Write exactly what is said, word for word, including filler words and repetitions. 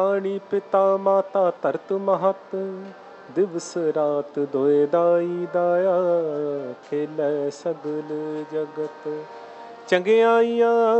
ਪਾਣੀ ਪਿਤਾ ਮਾਤਾ ਧਰਤ ਮਹਤ, ਦਿਵਸ ਰਾਤ ਦੋਏ ਦਾਈ ਦਾਇਆ, ਖੇਲੈ ਸਗਲ ਜਗਤ। ਚੰਗਿਆਈਆਂ